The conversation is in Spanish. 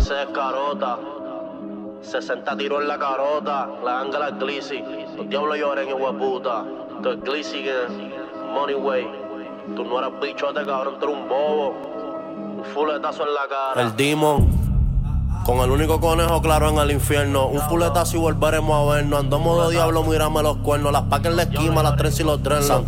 se descarota. 60 tiros en la carota, la ángela es Glizzy. Los diablos lloren, hijo de puta. Tú es Glizzy que Money Way. Tú no eres bichote, cabrón, tú eres un bobo. Un fuletazo en la cara. El Demon, con el único conejo claro en el infierno. Un fuletazo y volveremos a vernos. Ando modo diablo, mírame los cuernos. Las pacas en la esquina, las trenzas y los dreadlocks.